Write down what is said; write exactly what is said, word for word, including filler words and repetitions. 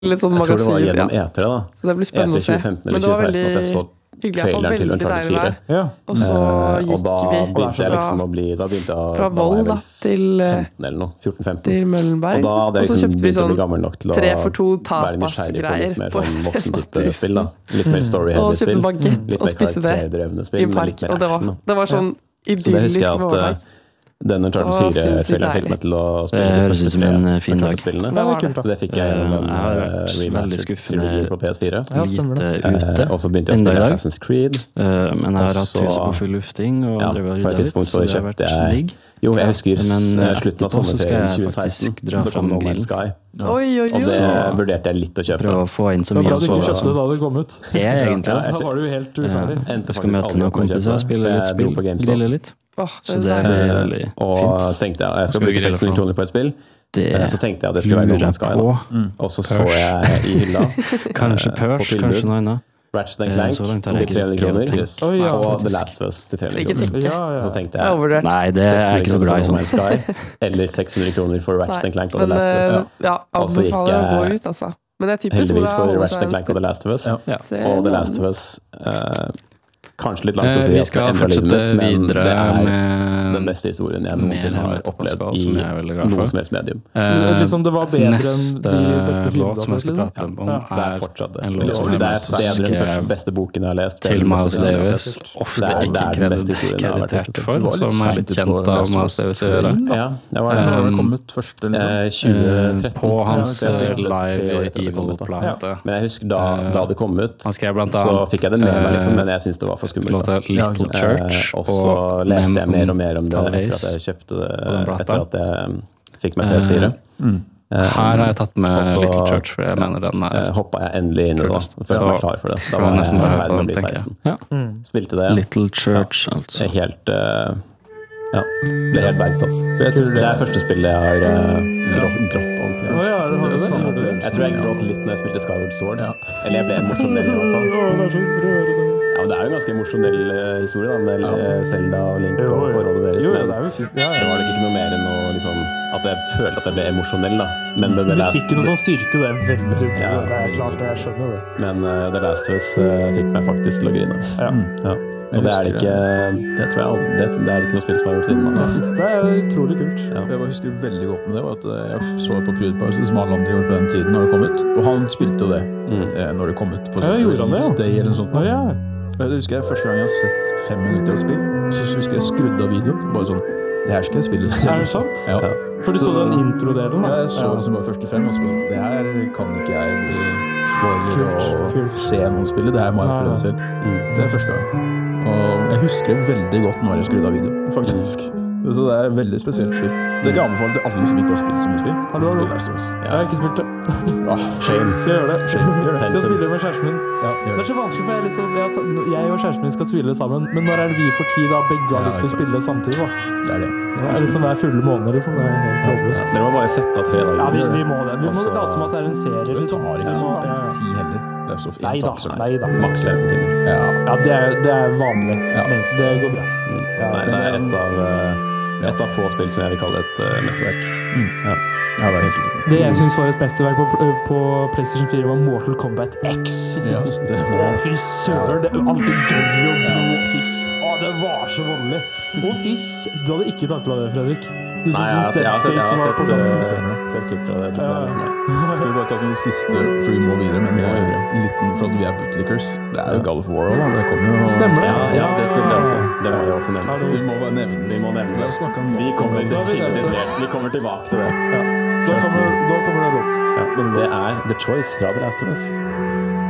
litt sånn magasin. Jeg tror det var gjennom ja. E tre da. Så det blir spennende å se. Men det var veldig hyggelig. Jeg var veldig deilig vær. Ja. Og så gikk og da vi begynte jeg liksom å bli, da begynte jeg fra Vold da, til, femten eller noe, fjorten femten. Til Møllenberg. Og da hadde jeg liksom og så kjøpte vi sånn gammel nok til å tre for to være nysgjerrig på litt mer sånn voksen type tusen. spill da. Litt mer story-heavy og spill. kjøpte bagett og spiste det spill, i en park. Og det var, det var sånn idyllisk med overdag. Denne Uncharted fire-traileren fikk meg til å spille det høres ut som en fin dag. Det var kult. Så det fikk jeg gjennom den remaster-trilogien på P S fire. Lite ute. Og så begynte jeg å spille Assassin's Creed. Men jeg har hatt huset på full lufting, og ja, på et tidspunkt så kjøpte jeg jo, jeg husker slutten av sommerferien tjue seksten, så kom No Man's Sky. Oi, oi, oi. Og det vurderte jeg litt å kjøpe. Prøve å få inn så mye. Det var bra du ikke kjøpte da det kom ut. Jeg egentlig. Da var du jo helt uferdig. Jeg skal møte noen kompiser, spille litt spill, grille litt. Oh, så det er veldig fint. Og tenkte jeg, jeg skal bruke seks hundre kroner på et spill. Det så tenkte jeg at det skulle være No Man's Sky da. Mm. Og så så jeg i hylla kanskje Purs, kanskje noe annet. Ratchet and Clank til tre hundre kroner yes. oh, ja, og The Last of Us til tre hundre kroner. Ja, ja. Så tenkte jeg nei, det er ikke så glad i sånn Sky, eller seks hundre kroner for Ratchet and Clank og The Last of Us. Ja, ja anbefaler å gå ut altså. Men jeg tipper heldigvis for Ratchet and Clank og The Last of Us. Ja. Og The Last of Us uh, kanskje litt langt å si vi skal fortsette videre det er med den beste historien jeg noensinne har opplevd i noe som helst medium. Uh, liksom det var bedre neste enn de beste filmene låt som jeg skal prate om ja. Det er fortsatt det. En låt som det er bedre enn den beste boken jeg har lest. Til Miles Davis, ofte ikke kreditert for, som er litt kjent av Miles Davis å gjøre. Ja, det var det um, kommet først tjue tretten. På hans live Evil-plate. Men jeg husker da, da det kom ut, så fikk jeg det med meg liksom, men jeg synes det var for skummelt. Låta Little Church, og så leste jeg mer og mer om det etter at jeg kjøpte det, etter at jeg fikk meg P S fire. Mm. Her har jeg tatt med Little Church, for jeg mener den er hoppet jeg endelig inn i det, for jeg var klar for det. Da var jeg nesten ferdig med å bli seksten. Ja. Spilte det. Little Church, ja. altså. Jeg helt, ja, ble helt bergtatt. Det er første spillet jeg har grått, grått ordentlig. Oh, ja, det har det, det. Jeg tror jeg grått litt når jeg spilte Skyward Sword. Ja. Eller jeg ble emosjonell i hvert fall. Ja, det er jo en ganske emosjonell uh, historie da, med ja. Zelda og Link og forholdet deres. Jo, det er jo fint. Ja, ja. Det var ikke noe mer enn å, liksom, at jeg følte at jeg ble emosjonell da. Men det, det musikken og sånn styrke, det er veldig tydelig. Ja. Det er klart, jeg skjønner det. Men uh, The Last of Us uh, fikk meg faktisk til å grine. Ja. Ja. Og det er det ikke, det tror jeg aldri, det, det er ikke noe spill som har gjort siden. Da. Det er utrolig kult. Ja. Jeg husker veldig godt med det, var at jeg så på PewDiePie, som alle andre gjorde på den tiden når det kom ut. Og han spilte jo det mm. eh, når det kom ut på ja, Release Day eller noe sånt. Ja, ja. Jeg husker jeg første gang jeg har sett fem minutter av spill, så husker jeg skrudde av videoen, bare sånn, det her skal jeg spille selv. Er det sant? Ja. For du så, så den introdelen da? Ja, jeg så ja. liksom bare første fem, og så bare sånn, det her kan ikke jeg bli spoiler og kult. Se noen spille, det her må jeg oppleve selv. Mm. Det er første gang. Og jeg husker det veldig godt når jeg skrudde av videoen, faktisk. Så det er et veldig spesielt spill. Det kan anbefale til alle som ikke har spilt så mye spill. Hallo, hallo. Ja. Jeg har ikke spilt det. Ah, shame. Skal jeg gjøre det? Shame. Gjør det. Skal jeg spille med kjæresten min? Ja, det er så vanskelig, for jeg, liksom, jeg, jeg og kjæresten min skal spille sammen. Men når er det vi får tid da begge har lyst til å spille samtidig da? Det er det. Det er liksom hver fulle måneder liksom. Det er helt overbevist. Ja, dere må bare sette av tre dager. Ja, vi, vi må det. Vi må late som at det er en serie. Det liksom. tar ikke så ja, ja. ti heller. Nei da, nei da. Maks femten timer. Ja, ja det, er, det er vanlig. Ja. Men det går bra. Mm. Ja, nei, det er et av... Uh, Et av få spill som jeg vil kalle et uh, mesterverk. Mm. Ja. Ja, det, er helt det. det jeg synes var et mesterverk på, på PlayStation fire var Mortal Kombat X. Ja, det var... Fy søren, det alt det gøy og blod fiss. Å, det var så voldelig. Og fiss, du hadde ikke taklet det, Fredrik. Du synes Nei, jeg, Dead jeg, Space jeg, jeg, var på sånn. sånn. Jeg har sett klipp fra det. Jeg tror ikke ja. det er for meg. Skal vi bare ta sånn siste, for vi må videre, men vi må videre. En liten, for at vi er bootlickers. Det er jo God of War også, da. Det kommer jo... Stemmer det? Ja, ja, det spilte jeg også. Det må jeg også nevne. Ja, vi må bare nevne det. Vi må nevne det. Vi kommer, definitivt, vi kommer tilbake til det. Ja. Da kommer, da kommer det låt. Ja, men det er The Choice fra The Last of Us.